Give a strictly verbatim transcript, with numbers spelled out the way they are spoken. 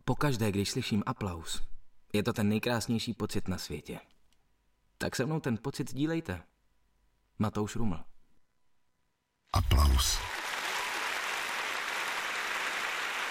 Pokaždé, když slyším aplaus, je to ten nejkrásnější pocit na světě. Tak se mnou ten pocit sdílejte. Matouš Ruml. Aplaus.